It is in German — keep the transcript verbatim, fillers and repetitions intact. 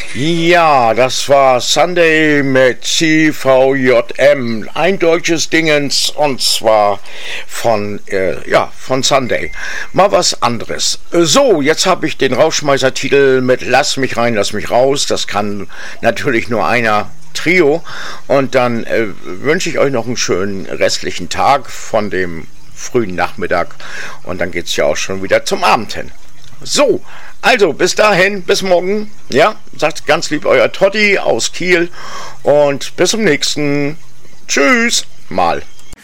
Ja, das war Sunday mit C V J M, ein deutsches Dingens, und zwar von, äh, ja, von Sunday. Mal was anderes. So, jetzt habe ich den Rausschmeißer-Titel mit Lass mich rein, lass mich raus. Das kann natürlich nur einer. Trio. Und dann äh, wünsche ich euch noch einen schönen restlichen Tag von dem frühen Nachmittag. Und dann geht es ja auch schon wieder zum Abend hin. So, also bis dahin, bis morgen. Ja, sagt ganz lieb euer Totti aus Kiel. Und bis zum nächsten. Tschüss. Mal.